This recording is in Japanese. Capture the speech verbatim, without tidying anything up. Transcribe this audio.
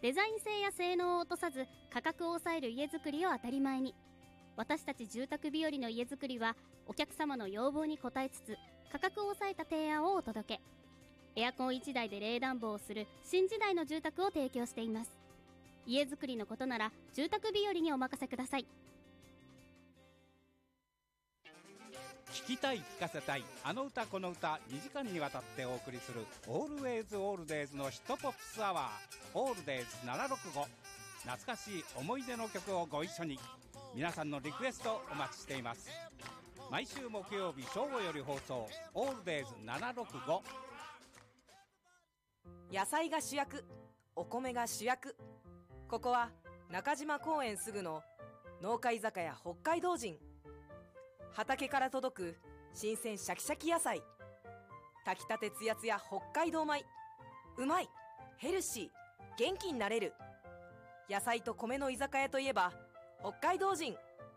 デザイン性や性能を落とさず価格を抑える家づくりを当たり前に。私たち住宅日和の家づくりはお客様の要望に応えつつ価格を抑えた提案をお届け。エアコンいちだいで冷暖房をする新時代の住宅を提供しています。家づくりのことなら住宅日和にお任せください。 聞きたい聞かせたいあの歌この歌にじかんにわたってお送りするオールウェイズオールデイズのヒットポップスアワーオールデイズななひゃくろくじゅうご。懐かしい思い出の曲をご一緒に。皆さんのリクエストお待ちしています。毎週木曜日正午より放送オールデイズななひゃくろくじゅうご。 野菜が主役、お米が主役。ここは中島公園すぐの農家居酒屋北海道人。畑から届く新鮮シャキシャキ野菜、炊きたてつやつや北海道米。うまい、ヘルシー、元気になれる。野菜と米の居酒屋といえば北海道人。